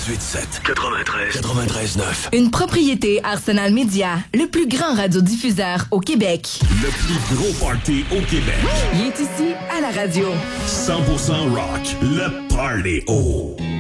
93.9. Une propriété Arsenal Média, le plus grand radiodiffuseur au Québec. Le plus gros party au Québec. Il est ici à la radio. 100% rock, le Party O.